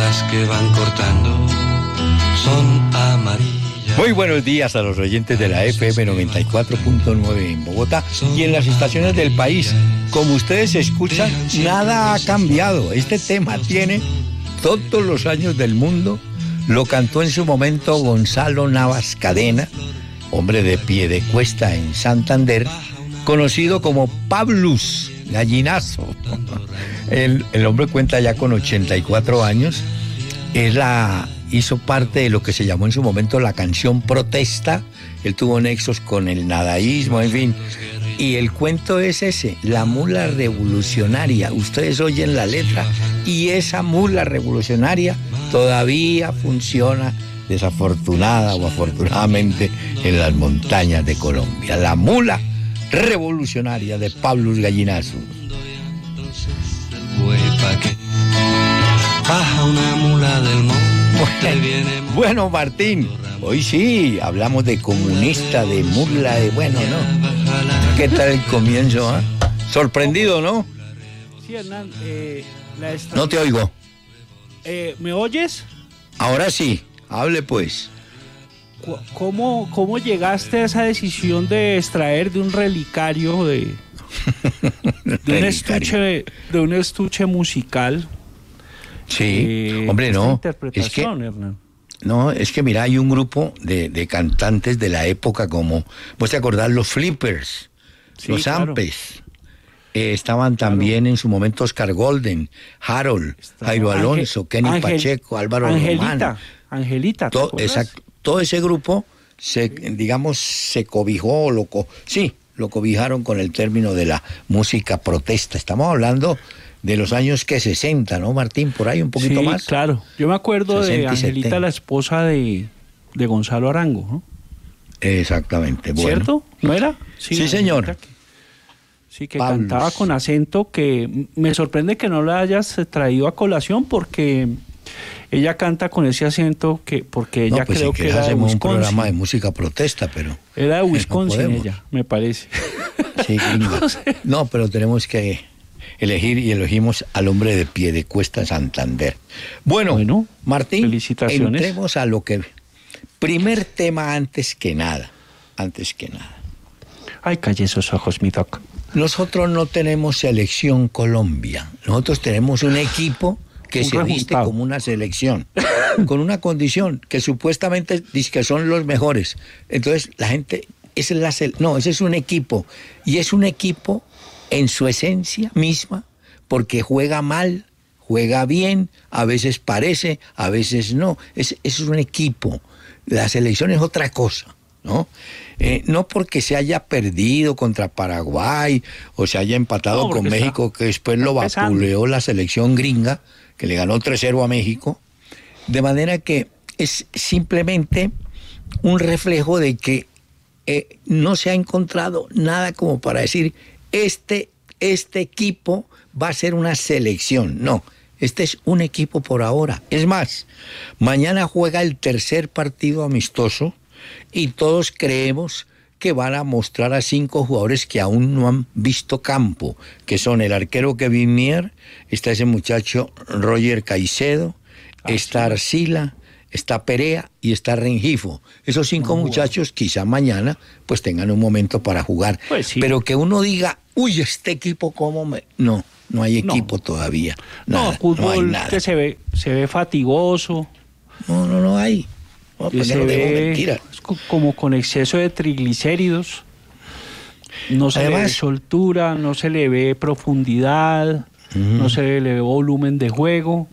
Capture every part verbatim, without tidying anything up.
rosas que van cortando son amarillas. Muy buenos días a los oyentes de la F M noventa y cuatro punto nueve en Bogotá y en las estaciones del país. Como ustedes escuchan, nada ha cambiado. Este tema tiene todos los años del mundo. Lo cantó en su momento Gonzalo Navas Cadena, hombre de Piedecuesta en Santander, conocido como Pablus Gallinazo. El, el hombre cuenta ya con ochenta y cuatro años. Es la... hizo parte de lo que se llamó en su momento la canción protesta. Él tuvo nexos con el nadaísmo, en fin. Y el cuento es ese, la mula revolucionaria. Ustedes oyen la letra y esa mula revolucionaria todavía funciona, desafortunada o afortunadamente, en las montañas de Colombia. La mula revolucionaria de Pablus Gallinazo. Baja una mula del monte. Bueno, Martín, hoy sí hablamos de comunista, de mula, de bueno, ¿no? ¿Qué tal el comienzo? ¿Eh? Sorprendido, ¿no? Sí, Hernán. Eh, la esta... No te oigo. Eh, ¿Me oyes? Ahora sí, hable pues. ¿Cómo, cómo llegaste a esa decisión de extraer de un relicario, de, de, un, estuche, de un estuche musical? Sí, eh, hombre, no. Es que, Hernán. no, es que mira, hay un grupo de, de cantantes de la época como, ¿vos te acordás? Los Flippers, sí, los claro. Ampes. Eh, estaban también claro. En su momento Oscar Golden, Harold, Está... Jairo Alonso, Ángel, Kenny Ángel, Pacheco, Álvaro Angelita, Román. Angelita, ¿te todo, exacto, todo ese grupo, se, digamos, se cobijó, lo co sí, lo cobijaron con el término de la música protesta. Estamos hablando de los años que sesenta, ¿no, Martín? Por ahí un poquito sí, más. Claro. Yo me acuerdo de Angelita, setenta. La esposa de, de Gonzalo Arango, ¿no? Exactamente. Bueno. ¿Cierto? ¿No era? Sí, sí señor. Que, sí, que Pablus. Cantaba con acento, que me sorprende que no la hayas traído a colación porque ella canta con ese acento que porque ella no, pues creo si que era de Wisconsin. Un programa de música protesta, pero era de Wisconsin no ella, me parece. Sí, no, sé. No, pero tenemos que elegir y elegimos al hombre de Piedecuesta, Santander. Bueno, bueno, Martín, felicitaciones. Entremos a lo que... Primer tema antes que nada, antes que nada. Ay, calle esos ojos, mi doc. Nosotros no tenemos selección Colombia. Nosotros tenemos un equipo que un se resultado. Viste como una selección, con una condición que supuestamente dice que son los mejores. Entonces la gente, esa es la, no, ese es un equipo, y es un equipo en su esencia misma, porque juega mal, juega bien, a veces parece, a veces no. Es, es un equipo. La selección es otra cosa, ¿no? Eh, no porque se haya perdido contra Paraguay o se haya empatado no, con México, está, que después lo vapuleó la selección gringa, que le ganó tres cero a México. De manera que es simplemente un reflejo de que eh, no se ha encontrado nada como para decir este, este equipo va a ser una selección. No, este es un equipo por ahora. Es más, mañana juega el tercer partido amistoso y todos creemos que van a mostrar a cinco jugadores que aún no han visto campo, que son el arquero Kevin Mier, está ese muchacho Roger Caicedo, ah, está sí. Arcila, está Perea y está Rengifo. Esos cinco no, muchachos bueno. Quizá mañana pues tengan un momento para jugar. Pues sí. Pero que uno diga, uy, este equipo cómo me... No, no hay equipo no. todavía. Nada, no, fútbol no hay nada. Que se ve, se ve fatigoso. No, no, no hay. No, pues se no ve como con exceso de triglicéridos. No se Además, le ve soltura, no se le ve profundidad, uh-huh. no se le ve volumen de juego.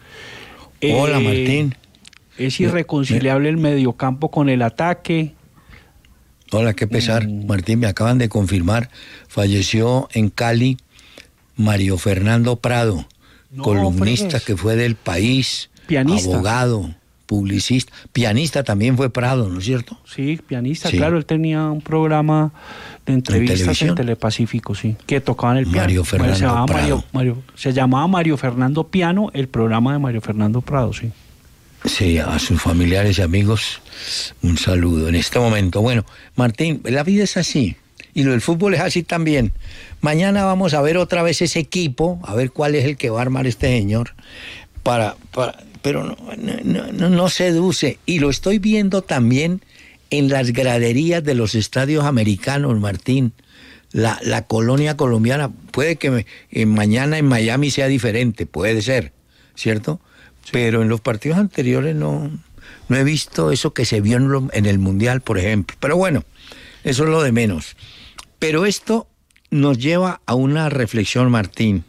Hola, eh, Martín. Es irreconciliable el mediocampo con el ataque. Hola, qué pesar. Mm. Martín, me acaban de confirmar. Falleció en Cali Mario Fernando Prado, no, columnista fregues. Que fue del País, pianista, abogado, publicista, pianista también fue Prado, ¿no es cierto? Sí, pianista, sí. Claro, él tenía un programa de entrevistas en, en Telepacífico, sí, que tocaban el piano. Mario Fernando se llamaba Prado. Mario, Mario, se llamaba Mario Fernando Piano, el programa de Mario Fernando Prado, sí. Sí, a sus familiares y amigos, un saludo en este momento. Bueno, Martín, la vida es así, y lo del fútbol es así también. Mañana vamos a ver otra vez ese equipo, a ver cuál es el que va a armar este señor, para... para pero no, no, no, no seduce. Y lo estoy viendo también en las graderías de los estadios americanos, Martín. La, la colonia colombiana, puede que me, eh, mañana en Miami sea diferente, puede ser, ¿cierto? Sí. Pero en los partidos anteriores no, no he visto eso que se vio en, lo, en el Mundial, por ejemplo. Pero bueno, eso es lo de menos. Pero esto nos lleva a una reflexión, Martín.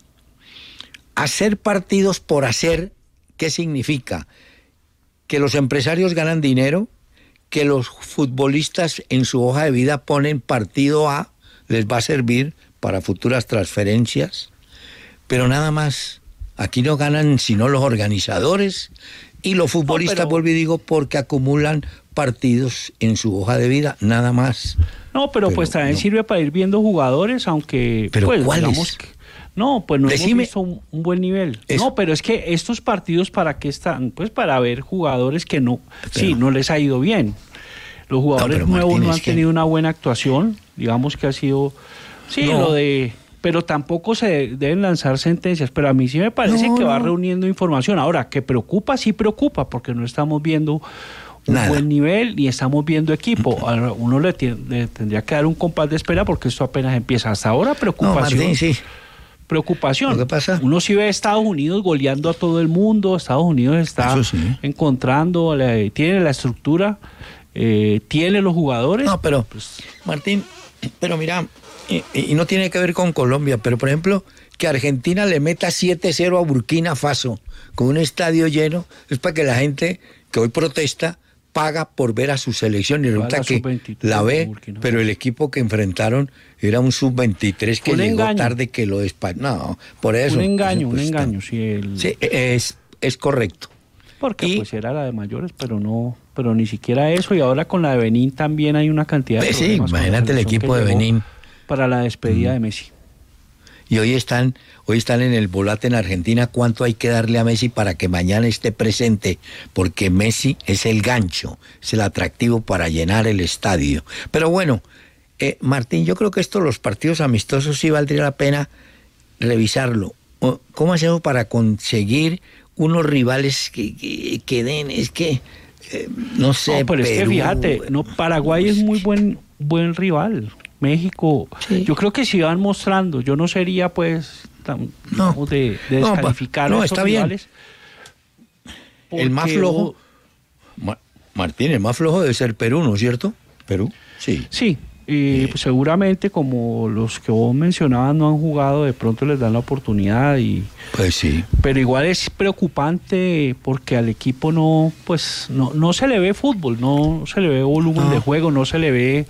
Hacer partidos por hacer, ¿qué significa? Que los empresarios ganan dinero, que los futbolistas en su hoja de vida ponen partido A, les va a servir para futuras transferencias, pero nada más. Aquí no ganan sino los organizadores y los futbolistas, no, pero... vuelvo y digo, porque acumulan partidos en su hoja de vida, nada más. No, pero, pero pues también no. sirve para ir viendo jugadores, aunque... ¿Pero pues, cuáles? Digamos que, no, pues no Decime, hemos visto un, un buen nivel. Es, no, pero es que estos partidos, ¿para qué están? Pues para ver jugadores que no, pero, sí, no les ha ido bien. Los jugadores no, nuevos Martín, no han tenido que... una buena actuación, digamos que ha sido, sí, no. lo de, pero tampoco se deben lanzar sentencias, pero a mí sí me parece no, que va no. reuniendo información. Ahora, que preocupa, sí preocupa, porque no estamos viendo un Nada. buen nivel ni estamos viendo equipo. Ahora, uno le, tiene, le tendría que dar un compás de espera porque esto apenas empieza. Hasta ahora preocupación. No, Martín, sí. Preocupación. ¿Qué pasa? Uno sí ve a Estados Unidos goleando a todo el mundo, Estados Unidos está sí. encontrando, la, tiene la estructura, Eh, tiene los jugadores. No, pero, pues, Martín, pero mira, y, y no tiene que ver con Colombia, pero por ejemplo, que Argentina le meta siete cero a Burkina Faso con un estadio lleno, es para que la gente que hoy protesta paga por ver a su selección y resulta que la ve, pero el equipo que enfrentaron era un sub veintitrés que un llegó engaño. tarde, que lo despa... No, por eso. Un engaño, eso, pues, un engaño. Si el... Sí, es, es correcto. Porque y, pues era la de mayores, pero no, pero ni siquiera eso. Y ahora con la de Benín también hay una cantidad de sí, imagínate el equipo de Benín para la despedida mm. de Messi. Y hoy están, hoy están en el volate en Argentina. ¿Cuánto hay que darle a Messi para que mañana esté presente? Porque Messi es el gancho, es el atractivo para llenar el estadio. Pero bueno, eh, Martín, yo creo que esto, los partidos amistosos, sí valdría la pena revisarlo. ¿Cómo hacemos para conseguir unos rivales que, que, que den? Es que, eh, no sé, no, pero Perú, es que fíjate, no, Paraguay no, es muy buen, buen rival. México, sí. Yo creo que si van mostrando, yo no sería pues tan, no, digamos, de, de descalificar no, no, a esos está rivales. Bien. El más flojo, Ma- Martín, el más flojo debe ser Perú, ¿no es cierto? Perú, sí. Sí. Y pues seguramente como los que vos mencionabas no han jugado, de pronto les dan la oportunidad y pues sí. Pero igual es preocupante porque al equipo no, pues no, no se le ve fútbol, no se le ve volumen no. de juego, no se le ve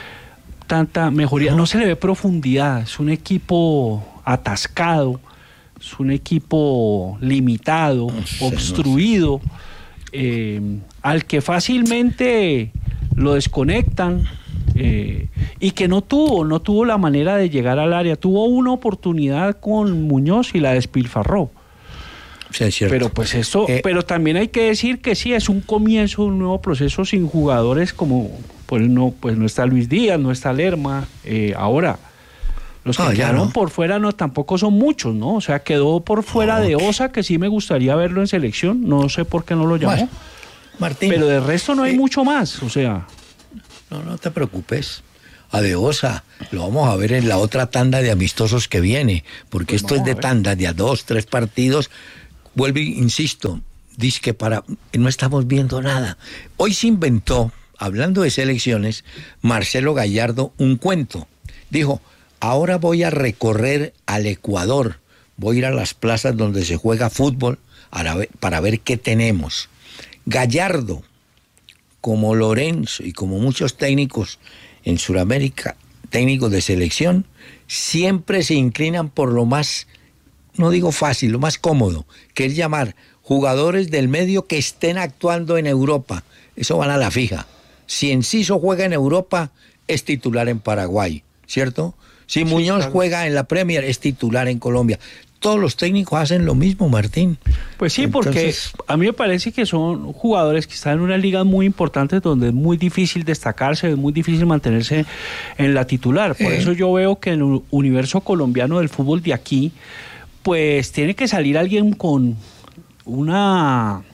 tanta mejoría, no. no se le ve profundidad. Es un equipo atascado, es un equipo limitado, no sé, obstruido, no sé. eh, al que fácilmente lo desconectan. Eh, y que no tuvo, no tuvo la manera de llegar al área. Tuvo una oportunidad con Muñoz y la despilfarró. Sí, es cierto. Pero pues eso, eh, pero también hay que decir que sí, es un comienzo de un nuevo proceso sin jugadores como, pues no, pues no está Luis Díaz, no está Lerma, eh, ahora los que ah, quedaron no. por fuera no tampoco son muchos, ¿no? O sea, quedó por fuera oh, de Osa, que sí me gustaría verlo en selección, no sé por qué no lo llamó. Bueno, Martín, pero de resto no hay eh, mucho más, o sea. No, no te preocupes. A de Osa lo vamos a ver en la otra tanda de amistosos que viene, porque pues esto es de tanda, de a dos, tres partidos. Vuelvo e insisto, dice que para no estamos viendo nada. Hoy se inventó, hablando de selecciones, Marcelo Gallardo un cuento. Dijo, ahora voy a recorrer al Ecuador, voy a ir a las plazas donde se juega fútbol para ver, para ver qué tenemos. Gallardo, como Lorenzo y como muchos técnicos en Sudamérica, técnicos de selección, siempre se inclinan por lo más, no digo fácil, lo más cómodo, que es llamar jugadores del medio que estén actuando en Europa. Eso van a la fija. Si Enciso juega en Europa, es titular en Paraguay, ¿cierto? Si sí, Muñoz claro. juega en la Premier, es titular en Colombia. Todos los técnicos hacen lo mismo, Martín. Pues sí, Entonces, porque a mí me parece que son jugadores que están en una liga muy importante donde es muy difícil destacarse, es muy difícil mantenerse en la titular. Por eh. eso yo veo que en el universo colombiano del fútbol de aquí, pues tiene que salir alguien con una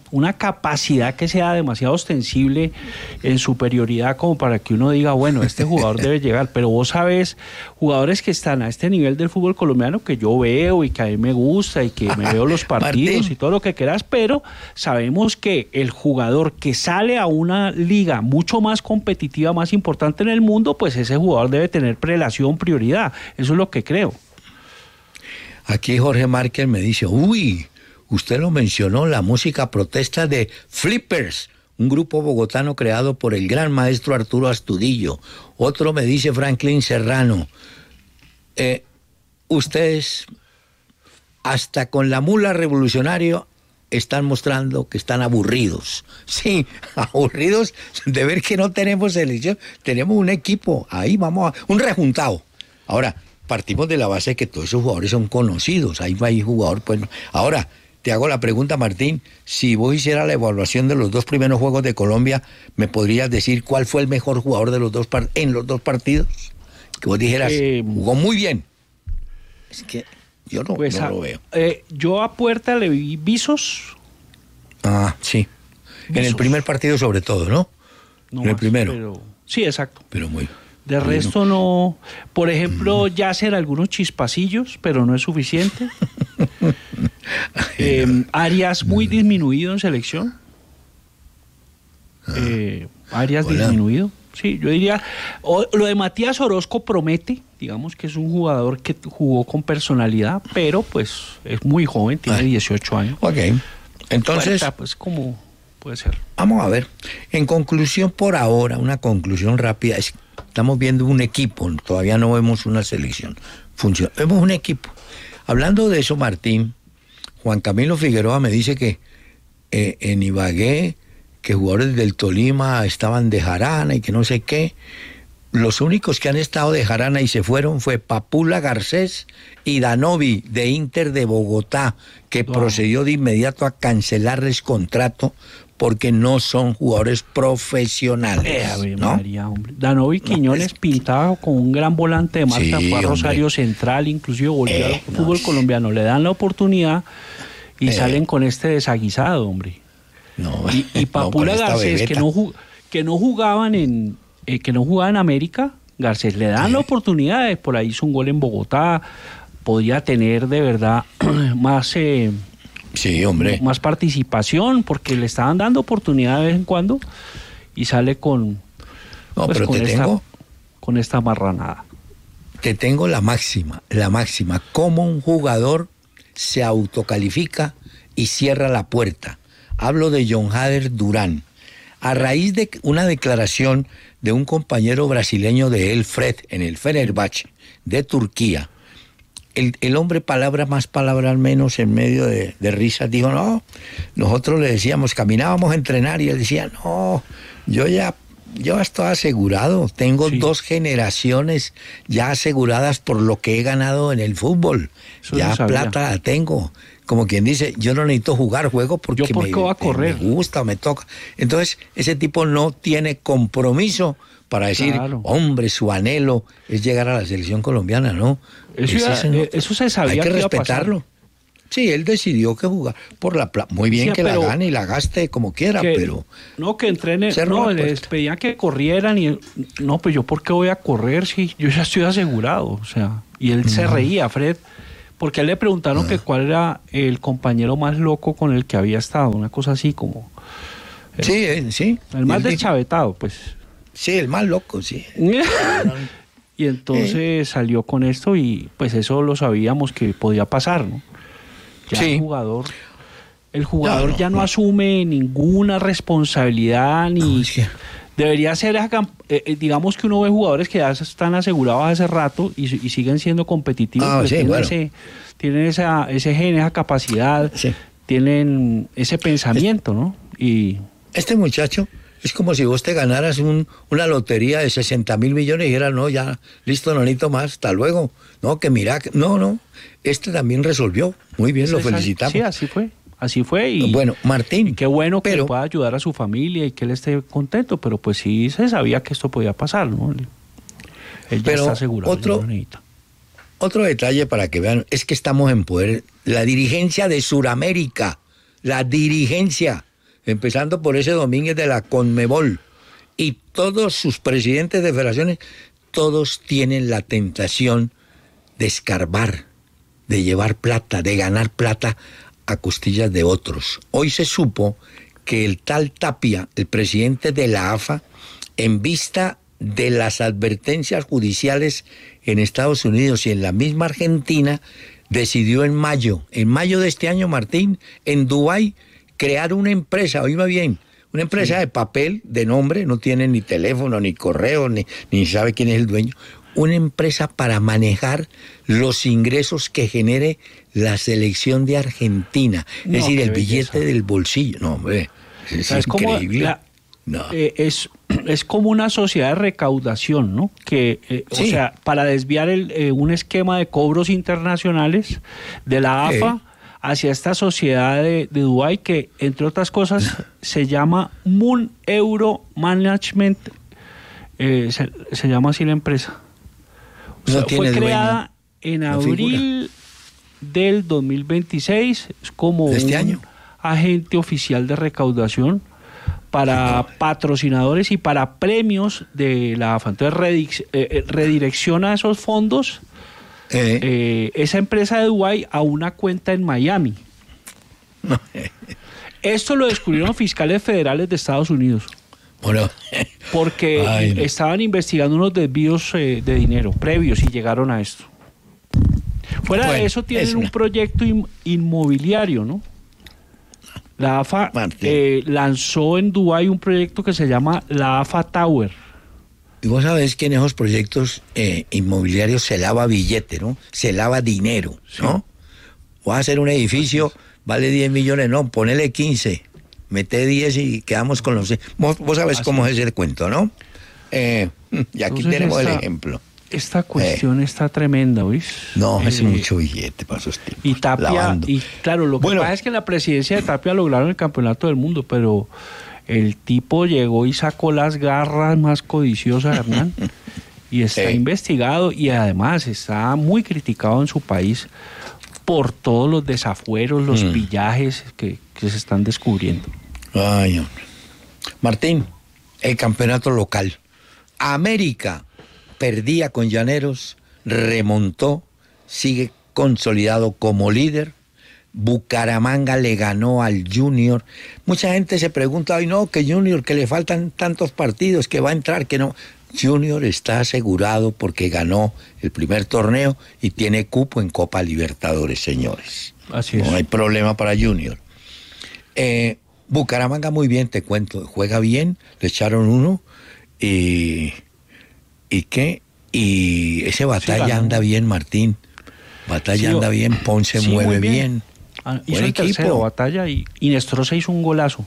una capacidad que sea demasiado ostensible en superioridad como para que uno diga, bueno, este jugador debe llegar. Pero vos sabés, jugadores que están a este nivel del fútbol colombiano que yo veo y que a mí me gusta y que me veo los partidos Martín. Y todo lo que quieras, pero sabemos que el jugador que sale a una liga mucho más competitiva, más importante en el mundo, pues ese jugador debe tener prelación, prioridad. Eso es lo que creo. Aquí Jorge Márquez me dice, uy, usted lo mencionó, la música protesta de Flippers, un grupo bogotano creado por el gran maestro Arturo Astudillo. Otro me dice Franklin Serrano, eh, ustedes hasta con la mula revolucionario están mostrando que están aburridos. Sí, aburridos de ver que no tenemos selección, tenemos un equipo, ahí vamos a, un rejuntado. Ahora, partimos de la base de que todos esos jugadores son conocidos, ahí va ahí jugador, pues. Ahora, te hago la pregunta, Martín, si vos hicieras la evaluación de los dos primeros juegos de Colombia, ¿me podrías decir cuál fue el mejor jugador de los dos par- en los dos partidos? Que vos dijeras, eh, jugó muy bien. Es que yo no, pues no a, lo veo. Eh, yo a Puerta le vi visos. Ah, sí. Visos. En el primer partido sobre todo, ¿no? no en el más, primero. Pero, sí, exacto. Pero muy... De resto no, por ejemplo, ya hacer algunos chispacillos, pero no es suficiente. eh, Arias muy disminuido en selección. Eh, Arias Hola. disminuido. Sí, yo diría, o, lo de Matías Orozco promete, digamos que es un jugador que jugó con personalidad, pero pues es muy joven, tiene dieciocho años. Ok, entonces... Puerta, pues como puede ser. Vamos a ver, en conclusión por ahora, una conclusión rápida, es estamos viendo un equipo, todavía no vemos una selección. Funciona. Vemos un equipo. Hablando de eso, Martín, Juan Camilo Figueroa me dice que eh, en Ibagué, que jugadores del Tolima estaban de jarana y que no sé qué. Los únicos que han estado de jarana y se fueron fue Papula Garcés y Danovi de Inter de Bogotá, que wow. procedió de inmediato a cancelarles contrato porque no son jugadores profesionales, eh, ¿no? María, hombre. Danovi Quiñones no, es... pintado con un gran volante de marca, sí, fue a Rosario hombre. Central, inclusive volvió eh, al fútbol no, colombiano, le dan la oportunidad y eh, salen con este desaguisado, hombre. No, y, y Papula no, Garcés, que no, que no jugaban en eh, que no jugaban en América, Garcés le dan eh. la oportunidad, por ahí hizo un gol en Bogotá, podría tener de verdad más... Eh, Sí, hombre. Más participación, porque le estaban dando oportunidad de vez en cuando y sale con, no, pues, pero con, te esta, tengo, con esta marranada. Te tengo la máxima, la máxima. Cómo un jugador se autocalifica y cierra la puerta. Hablo de John Hader Durán. A raíz de una declaración de un compañero brasileño de él, Fred, en el Fenerbahce de Turquía, El, el hombre, palabra más, palabra menos, en medio de, de risas, dijo, no, nosotros le decíamos, caminábamos a entrenar y él decía, no, yo ya, yo estoy asegurado, tengo sí. dos generaciones ya aseguradas por lo que he ganado en el fútbol, Eso ya plata la tengo, como quien dice, yo no necesito jugar, juego porque ¿Yo por me, qué voy a correr? me gusta, me toca. Entonces, ese tipo no tiene compromiso para decir, claro. hombre, su anhelo es llegar a la selección colombiana, ¿no? Eso, ya, no, eso se sabía hay que, que respetarlo. Sí, él decidió que jugar por la plata. Muy bien, sí, que la gane y la gaste como quiera, que, pero... No, que entrene, no, les pedían que corrieran y... No, pues yo ¿por qué voy a correr si yo ya estoy asegurado? O sea, y él no. se reía, Fred, porque a él le preguntaron no. que cuál era el compañero más loco con el que había estado, una cosa así como... Sí, el, sí. El más deschavetado, pues... Sí, el más loco, sí. Y entonces eh. salió con esto y pues eso lo sabíamos que podía pasar, ¿no? Ya sí. el jugador, el jugador no, no, ya no, no asume ninguna responsabilidad ni no, es que... debería ser, eh, digamos que uno ve jugadores que ya están asegurados hace rato y, y siguen siendo competitivos, ah, sí, tienen, bueno. ese, tienen esa, ese gen, esa capacidad, sí. tienen ese pensamiento, ¿no? Y este muchacho es como si vos te ganaras un, una lotería de sesenta mil millones y dijeras, no, ya, listo, no necesito más, hasta luego. No, que mira, no, no, este también resolvió. Muy bien, lo felicitamos. Sí, así fue, así fue. Y bueno, Martín. Y qué bueno que pero, pueda ayudar a su familia y que él esté contento, pero pues sí se sabía que esto podía pasar, ¿no? Él ya pero está asegurado. Otro, otro detalle para que vean, es que estamos en poder. La dirigencia de Sudamérica, la dirigencia empezando por ese Domínguez de la Conmebol, y todos sus presidentes de federaciones, todos tienen la tentación de escarbar, de llevar plata, de ganar plata a costillas de otros. Hoy se supo que el tal Tapia, el presidente de la A F A, en vista de las advertencias judiciales en Estados Unidos y en la misma Argentina, decidió en mayo, en mayo de este año, Martín, en Dubái, crear una empresa, oígame bien, una empresa sí. de papel, de nombre, no tiene ni teléfono, ni correo, ni, ni sabe quién es el dueño, una empresa para manejar los ingresos que genere la selección de Argentina, no, es decir, el belleza. Billete del bolsillo, no, hombre, es, es increíble. La, no. eh, es, es como una sociedad de recaudación, ¿no? Que, eh, sí. o sea, para desviar el, eh, un esquema de cobros internacionales de la A F A sí. hacia esta sociedad de, de Dubái que, entre otras cosas, se llama Moon Euro Management, eh, se, se llama así la empresa. O sea, no fue creada dueño, en abril del dos mil veintiséis, es como ¿de este un año? agente oficial de recaudación para no. patrocinadores y para premios de la A F A. Entonces redix, eh, redirecciona esos fondos, eh. Eh, esa empresa de Dubái, a una cuenta en Miami. Esto lo descubrieron fiscales federales de Estados Unidos. Bueno, porque Ay, no. estaban investigando unos desvíos eh, de dinero previos y llegaron a esto. Fuera bueno, de eso tienen un una... proyecto in, inmobiliario, ¿no? La A F A eh, lanzó en Dubái un proyecto que se llama la A F A Tower. Y vos sabés que en esos proyectos eh, inmobiliarios se lava billete, ¿no? Se lava dinero, ¿no? Sí. Voy a hacer un edificio, vale diez millones, no, ponele quince. Mete diez y quedamos con los... Vos, vos sabés Así. cómo es el cuento, ¿no? Eh, y aquí Entonces tenemos esta, el ejemplo. Esta cuestión eh. está tremenda, ¿oís? No, eh, es mucho billete para esos tipos. Y Tapia... Lavando. Y claro, lo que bueno, pasa es que en la presidencia de Tapia lograron el campeonato del mundo, pero el tipo llegó y sacó las garras más codiciosas, Hernán, y está eh. investigado y además está muy criticado en su país por todos los desafueros, los mm. pillajes que, que se están descubriendo. Ay, hombre. Martín, el campeonato local. América perdía con Llaneros, remontó, sigue consolidado como líder. Bucaramanga le ganó al Junior. Mucha gente se pregunta, ay no, que Junior, que le faltan tantos partidos, que va a entrar, que no... Junior está asegurado porque ganó el primer torneo y tiene cupo en Copa Libertadores, señores. Así es. No hay problema para Junior. Eh, Bucaramanga muy bien, te cuento, juega bien, le echaron uno y... ¿Y qué? Y ese Batalla sí, anda bien, Martín. Batalla sí, anda bien, Ponce sí, mueve bien. bien. Ah, hizo el equipo. Tercero, Batalla, y, y Nestroza hizo un golazo.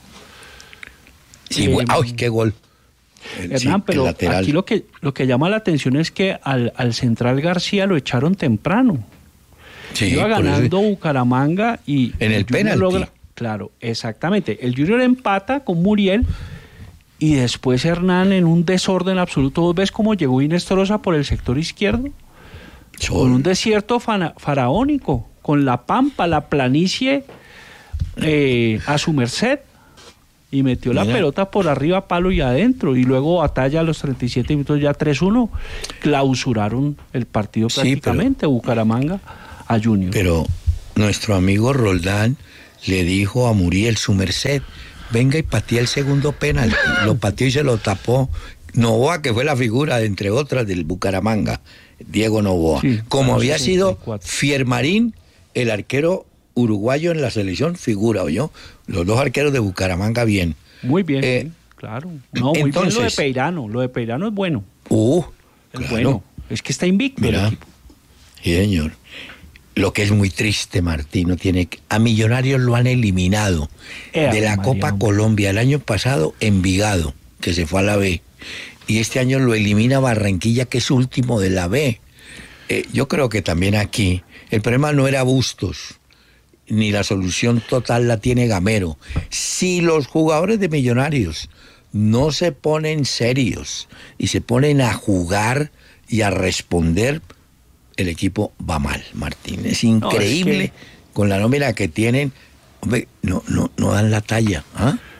Sí, eh, ¡ay, qué gol! Hernán, sí, pero aquí lo que, lo que llama la atención es que al, al central García lo echaron temprano. Sí, iba ganando eso... Bucaramanga y... En el, el penalti. Logra... Claro, exactamente. El Junior empata con Muriel y después Hernán en un desorden absoluto. ¿Vos ves cómo llegó Inestrosa por el sector izquierdo? Sol. Con un desierto fana, faraónico, con la pampa, la planicie eh, a su merced. Y metió Mira. la pelota por arriba, palo y adentro. Y luego Batalla a los treinta y siete minutos, ya tres uno, clausuraron el partido prácticamente, sí, pero, Bucaramanga a Junior. Pero nuestro amigo Roldán le dijo a Muriel, su merced, venga y patea el segundo penal. Lo pateó y se lo tapó. Novoa, que fue la figura, de, entre otras, del Bucaramanga, Diego Novoa. Sí, como había sido Fiermarín, el arquero uruguayo en la selección, figura, ¿oyó? Los dos arqueros de Bucaramanga, bien. Muy bien, eh, sí, claro. No, muy entonces, bien lo de Peirano. Lo de Peirano es bueno. Uh, es claro. bueno. Es que está invicto. Mira, el equipo. Sí, señor. Lo que es muy triste, Martín, no tiene que... A Millonarios lo han eliminado eh, de la María, Copa hombre. Colombia. El año pasado, Envigado, que se fue a la B. Y este año lo elimina Barranquilla, que es último de la B. Eh, yo creo que también aquí el problema no era Bustos, ni la solución total la tiene Gamero. Si los jugadores de Millonarios no se ponen serios y se ponen a jugar y a responder, el equipo va mal, Martín. Es increíble no, es que... con la nómina que tienen. Hombre, no, no, no dan la talla. ¿Ah?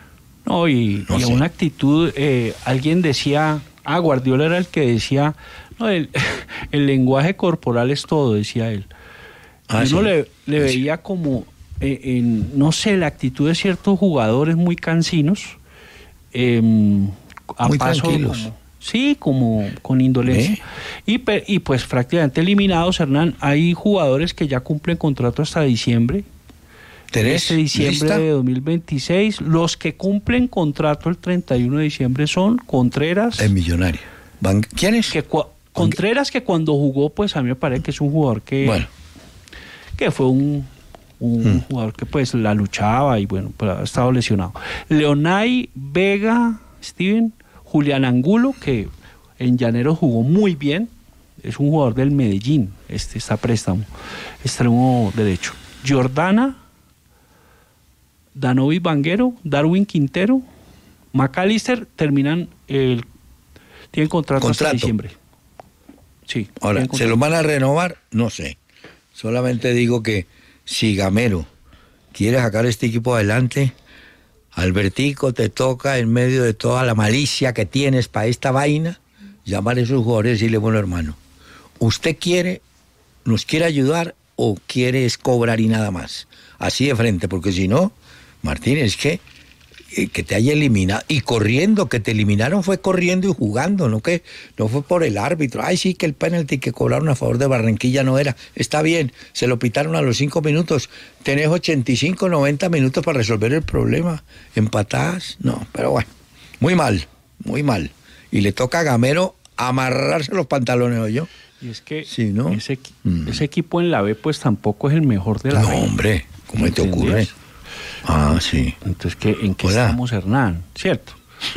No, y, No y sé. una actitud, eh, alguien decía, ah, Guardiola era el que decía, no, el, el lenguaje corporal es todo, decía él. Ah, y uno sí. le, le Sí. veía como, eh, en, no sé, la actitud de ciertos jugadores muy cansinos, eh, a Muy paso tranquilos. como- sí, como con indolencia. ¿Eh? Y, pe- y pues prácticamente eliminados, Hernán, hay jugadores que ya cumplen contrato hasta diciembre. ¿Tenés Este diciembre lista? de dos mil veintiséis, los que cumplen contrato el treinta y uno de diciembre son Contreras, El millonario. Van- ¿Quién es? que cua- Contreras que cuando jugó, pues a mí me parece que es un jugador que, Bueno, que fue un, un Mm. jugador que pues la luchaba y bueno, pero ha estado lesionado. Leonay, Vega, Steven, Julián Angulo, que en Llaneros jugó muy bien, es un jugador del Medellín, este está a préstamo, extremo derecho. Jordana, Danovi Vanguero, Darwin Quintero, McAllister terminan el tienen contrato, hasta Contrato. diciembre. Sí. ahora, tienen ¿se contrato. lo van a renovar? No sé. Solamente digo que si Gamero quiere sacar este equipo adelante, Albertico, te toca en medio de toda la malicia que tienes para esta vaina, llamar a esos jugadores y decirle, bueno, hermano, ¿usted quiere, nos quiere ayudar o quiere es cobrar y nada más? Así de frente, porque si no, Martín, es que eh, que te haya eliminado y corriendo, que te eliminaron fue corriendo y jugando, no que no fue por el árbitro. Ay, sí, que el penalti que cobraron a favor de Barranquilla no era. Está bien, se lo pitaron a los cinco minutos. Tenés ochenta y cinco, noventa minutos para resolver el problema. Empatadas, no, pero bueno, muy mal, muy mal. Y le toca a Gamero amarrarse los pantalones, ¿o yo? Y es que Sí, ¿no? ese, equi- Mm. ese equipo en la B pues tampoco es el mejor de la No, B. hombre, ¿cómo te ¿Entendés? ocurre? Ah, sí. Entonces, ¿qué, ¿en qué Hola. estamos, Hernán? ¿Cierto?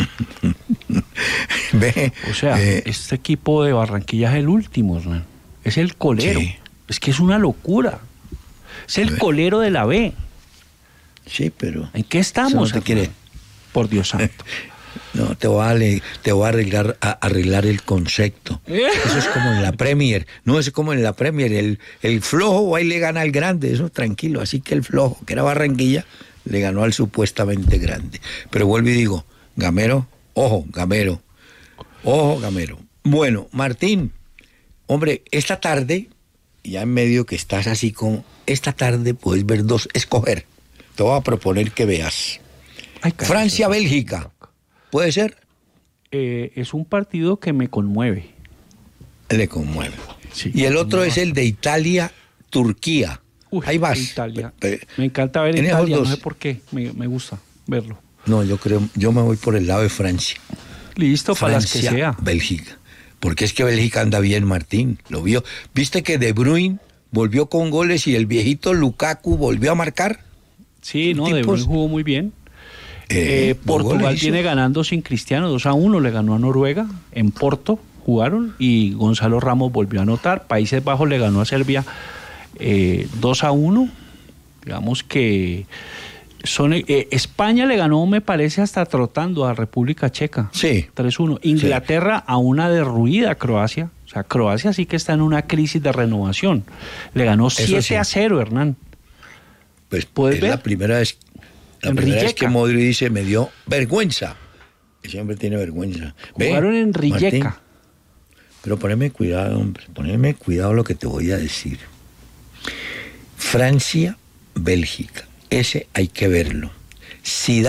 Ve, O sea, eh, este equipo de Barranquilla es el último, Hernán. Es el colero. Sí. Es que es una locura. Es el Ve. colero de la B. sí, pero... ¿En qué estamos, Eso no te Hernán? quiere. Por Dios santo. No, te voy a, ale- te voy a arreglar, a- arreglar el concepto. Eso es como en la Premier. No, eso es como en la Premier. El, el flojo ahí le gana al grande, eso tranquilo. Así que el flojo, que era Barranquilla, le ganó al supuestamente grande. Pero vuelvo y digo, Gamero, ojo, Gamero. Ojo, Gamero. Bueno, Martín, hombre, esta tarde, ya en medio que estás así con... Esta tarde puedes ver dos, escoger. Te voy a proponer que veas. Ay, carajo. Francia-Bélgica. ¿Puede ser? Eh, es un partido que me conmueve. Le conmueve. Sí, y el otro conmueve es el de Italia-Turquía. Uy, Ahí vas. Italia. Pe- pe- Me encanta ver en esos Italia, no dos. sé por qué. Me, me gusta verlo. No, yo creo, yo me voy por el lado de Francia. Listo, para las que sea. Francia, Bélgica. Porque es que Bélgica anda bien, Martín. Lo vio. ¿Viste que De Bruyne volvió con goles y el viejito Lukaku volvió a marcar? Sí, no, De tipos- Bruyne jugó muy bien. Eh, Eh, dos Portugal goles hizo. viene ganando sin Cristiano, dos a uno, le ganó a Noruega, en Porto jugaron y Gonzalo Ramos volvió a anotar. Países Bajos le ganó a Serbia eh, dos a uno. Digamos que son eh, España le ganó, me parece, hasta trotando a República Checa. Sí. tres uno. Inglaterra a una derruida Croacia. O sea, Croacia sí que está en una crisis de renovación. Le ganó siete sí. a cero, Hernán. Pues ¿Puedes es ver? la primera vez, la En primera vez Rijeka. que Modri dice me dio vergüenza. Que siempre tiene vergüenza. Ve, Jugaron en Rijeka. Martín, pero poneme cuidado, hombre, poneme cuidado lo que te voy a decir. Francia, Bélgica, ese hay que verlo. Si da